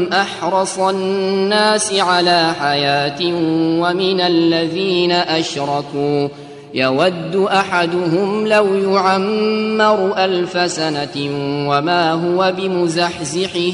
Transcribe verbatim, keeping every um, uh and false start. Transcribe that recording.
أحرص الناس على حياة ومن الذين أشركوا يود أحدهم لو يعمر ألف سنة وما هو بمزحزحه